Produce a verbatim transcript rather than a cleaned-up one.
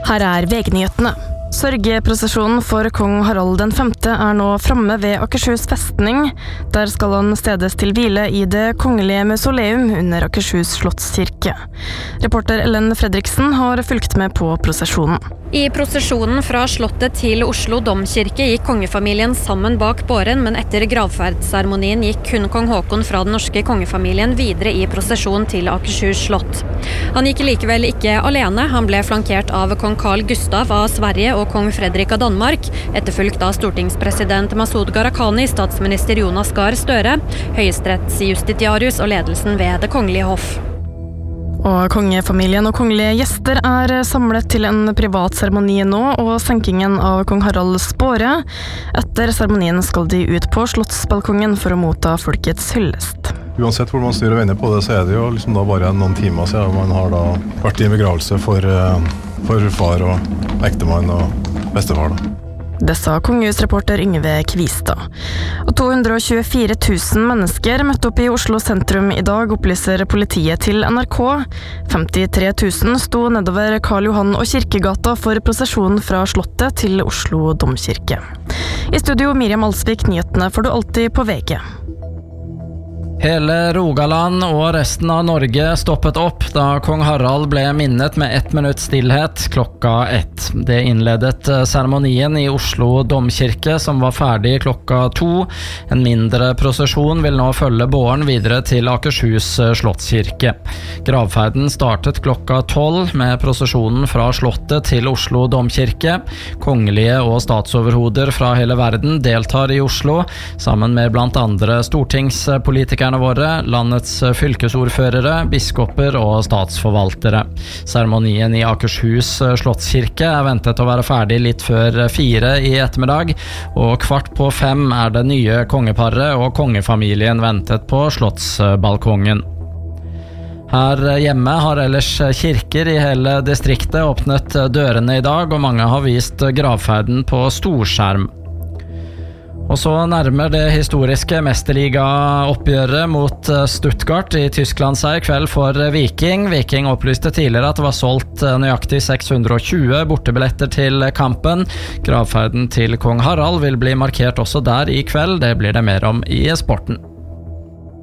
Her er V G-nyhetene. Sørgeprosesjonen for kong Harald den femte er nå framme ved Akershus festning. Der skal han stedes til hvile i det kongelige mausoleum under Akershus slottskirke. Reporter Ellen Fredriksen har fulgt med på prosesjonen. I prosesjonen fra slottet til Oslo domkirke gikk kongefamilien sammen bak båren, men etter gravferdsseremonien gikk kun kong Håkon fra den norske kongefamilien videre i prosesjon til Akershus slott. Han gikk likevel ikke alene, han ble flankert av kong Carl Gustav av Sverige og kong Fredrik av Danmark, etterfulgt av stortingspresident Masud Gharahkhani, statsminister Jonas Gahr Støre, høyesterettsjustitiarius og ledelsen ved det kongelige hoff. Og kongefamilien og kongelige gjester er samlet til en privat seremoni nå, og senkingen av kong Haralds båre. Etter seremonien skal de ut på slottsbalkongen for å motta folkets hyllest. Uansett hvor man styrer og vender på det, så er det jo liksom da bare noen timer siden man har da vært i en begravelse for, for far og ektemann og bestefar da. Det sa kongehusreporter Yngve Kvistad. Og to hundre og tjuefire tusen mennesker møtte opp i Oslo sentrum i dag, opplyser politiet til N R K. femtitre tusen sto nedover Karl Johan og Kirkegata for prosesjonen fra slottet til Oslo domkirke. I studio Miriam Alsvik, nyhetene får du alltid på V G. Hele Rogaland og resten av Norge stoppet opp da kong Harald ble minnet med ett minutt stillhet klokka ett. Det innledet seremonien i Oslo domkirke som var ferdig klokka to. En mindre prosesjon vil nå følge båren videre til Akershus slottskirke. Gravferden startet klokka tolv med prosesjonen fra slottet til Oslo domkirke. Kongelige og statsoverhoder fra hele verden deltar i Oslo, sammen med blant andre stortingspolitikere våre, landets fylkesordførere, biskoper og statsforvaltere. Seremonien i Akershus slottskirke er ventet å være ferdig litt før fire i ettermiddag, og kvart på fem er det nye kongeparet og kongefamilien ventet på slottsbalkongen. Her hjemme har ellers kirker i hele distriktet åpnet dørene i dag, og mange har vist gravferden på storskjerm. Og så nærmer det historiske mesterliga-oppgjøret mot Stuttgart i Tyskland seg i kveld for Viking. Viking opplyste tidligere at det var solgt nøyaktig seks hundre og tjue bortebilletter til kampen. Gravferden til kong Harald vil bli markert også der i kveld, det blir det mer om i sporten.